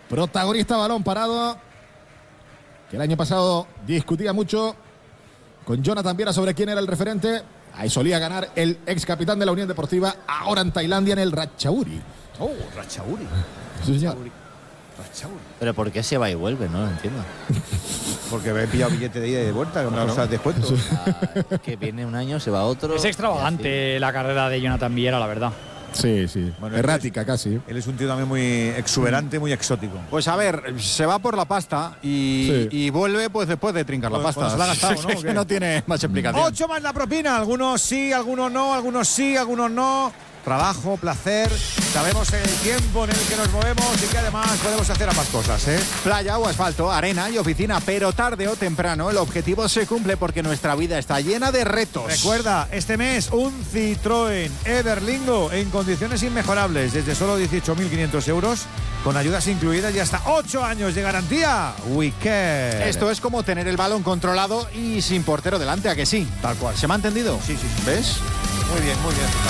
protagonista balón parado, que el año pasado discutía mucho con Jonathan Viera sobre quién era el referente. Ahí solía ganar el ex capitán de la Unión Deportiva, ahora en Tailandia en el Ratchaburi. Oh, Ratchaburi. Sí, señor. Ratchaburi. Pero ¿por qué se va y vuelve? No lo entiendo. Porque he pillado billete de ida y de vuelta, con cosas de descuento. Que viene un año, se va otro. Es extravagante la carrera de Jonathan Viera, la verdad. Sí, sí. Bueno, errática casi. Él es un tío también muy exuberante, muy exótico. Pues a ver, se va por la pasta y vuelve pues después de trincar la pasta. Se la ha gastado, ¿no? Es que no tiene más explicación. 8 más la propina. Algunos sí, algunos no, algunos sí, algunos no. Trabajo, placer. Sabemos el tiempo en el que nos movemos y que además podemos hacer ambas cosas, ¿eh? Playa o asfalto, arena y oficina, pero tarde o temprano el objetivo se cumple porque nuestra vida está llena de retos. Recuerda, este mes un Citroën Everlingo en condiciones inmejorables, desde solo 18.500 euros, con ayudas incluidas y hasta 8 años de garantía. Weekend. Esto es como tener el balón controlado y sin portero delante, ¿a que sí? Tal cual. ¿Se me ha entendido? Sí. ¿Ves? Muy bien.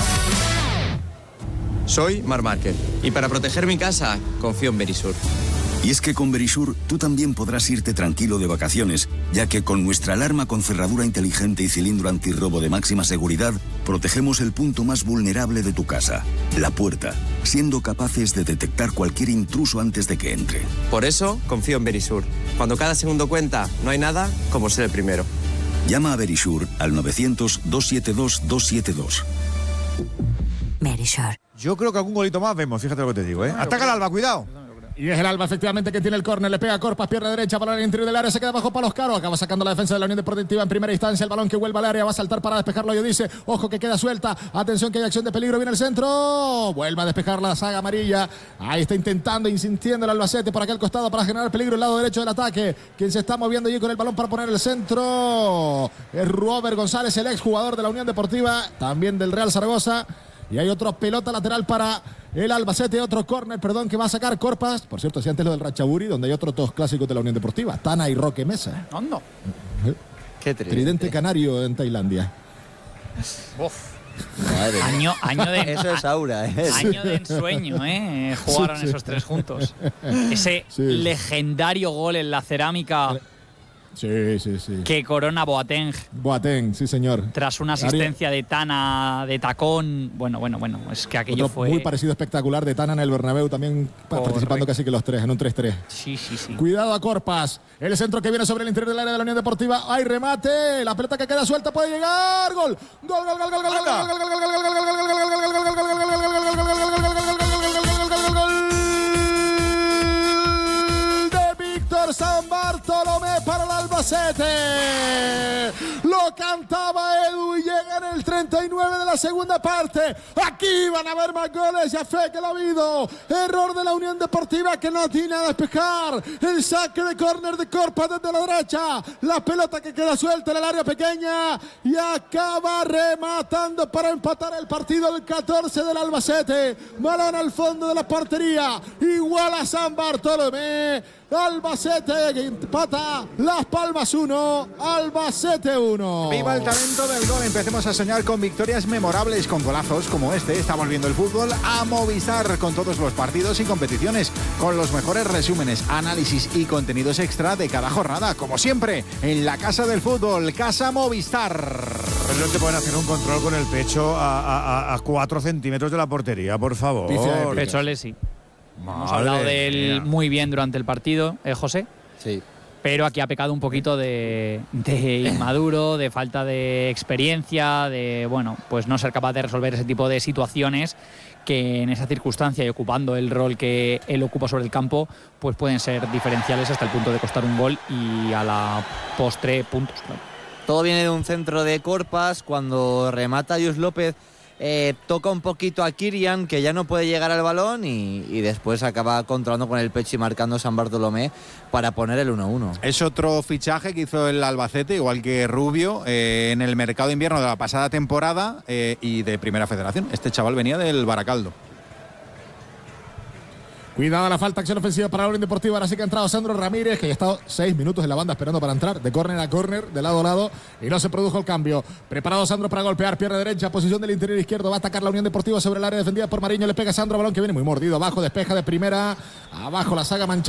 Soy Marc Márquez y para proteger mi casa confío en Verisur. Y es que con Verisur tú también podrás irte tranquilo de vacaciones, ya que con nuestra alarma con cerradura inteligente y cilindro antirrobo de máxima seguridad, protegemos el punto más vulnerable de tu casa, la puerta, siendo capaces de detectar cualquier intruso antes de que entre. Por eso confío en Verisur. Cuando cada segundo cuenta, no hay nada como ser el primero. Llama a Verisur al 900-272-272. Verisur. Yo creo que algún golito más vemos, fíjate lo que te digo, ¿eh? Ataca el Alba, cuidado. Y es el Alba efectivamente que tiene el córner, le pega a Corpas, pierna derecha, balón al interior del área, se queda bajo palos Caro, acaba sacando la defensa de la Unión Deportiva en primera instancia, el balón que vuelve al área, va a saltar para despejarlo, yo dice, ojo que queda suelta, atención que hay acción de peligro, viene el centro, vuelve a despejar la saga amarilla, ahí está intentando, insistiendo el Albacete por aquel costado para generar peligro el lado derecho del ataque, quien se está moviendo allí con el balón para poner el centro, es Robert González, el exjugador de la Unión Deportiva, también del Real Zaragoza. Y hay otra pelota lateral para el Albacete, otro córner, que va a sacar Corpas. Por cierto, si antes lo del Ratchaburi, donde hay otros dos clásicos de la Unión Deportiva, Tana y Roque Mesa. ¿Dónde? Qué Tridente canario en Tailandia. Año de eso es aura, ¿eh? Año de ensueño, jugaron esos tres juntos. Ese legendario gol en la cerámica. Sí. Que corona Boateng. Boateng, sí señor. Tras una asistencia de Tana de tacón. Bueno. Es que aquello otro fue muy parecido espectacular de Tana en el Bernabéu, también participando casi que los tres, en un 3-3. Sí. Cuidado a Corpas. El centro que viene sobre el interior del área de la Unión Deportiva. Hay remate. La pelota que queda suelta puede llegar. Gol. Gol. San Bartolomé para el Albacete. Lo cantaba Edu y llega en el 39 de la segunda parte. Aquí van a haber más goles, ya fe que lo ha habido. Error de la Unión Deportiva que no tiene a despejar. El saque de córner de Corpas desde la derecha. La pelota que queda suelta en el área pequeña y acaba rematando para empatar el partido el 14 del Albacete. Balón al fondo de la portería. Igual a San Bartolomé. Albacete que empata, Las Palmas 1, Albacete 1. Viva el talento del gol. Empecemos a soñar con victorias memorables, con golazos como este. Está volviendo el fútbol a Movistar con todos los partidos y competiciones, con los mejores resúmenes, análisis y contenidos extra de cada jornada, como siempre, en la Casa del Fútbol, Casa Movistar. Pero no te pueden hacer un control con el pecho a 4 centímetros de la portería, por favor. Pecholes sí. Hemos hablado de él muy bien durante el partido, José. Sí. Pero aquí ha pecado un poquito de inmaduro, de falta de experiencia, de pues no ser capaz de resolver ese tipo de situaciones que en esa circunstancia y ocupando el rol que él ocupa sobre el campo, pues pueden ser diferenciales hasta el punto de costar un gol y a la postre puntos. Claro. Todo viene de un centro de Corpas, cuando remata Yus López. Toca un poquito a Kirian, que ya no puede llegar al balón y después acaba controlando con el pecho y marcando San Bartolomé para poner el 1-1. Es otro fichaje que hizo el Albacete, igual que Rubio, en el mercado de invierno de la pasada temporada y de Primera Federación. Este chaval venía del Baracaldo. Cuidado la falta, acción ofensiva para la Unión Deportiva. Ahora sí que ha entrado Sandro Ramírez, que ya ha estado 6 minutos en la banda esperando para entrar, de córner a córner, de lado a lado, y no se produjo el cambio. Preparado Sandro para golpear, pierna derecha, posición del interior izquierdo, va a atacar la Unión Deportiva sobre el área defendida por Mariño, le pega Sandro, balón que viene muy mordido, abajo, despeja de primera, abajo la saga manchega.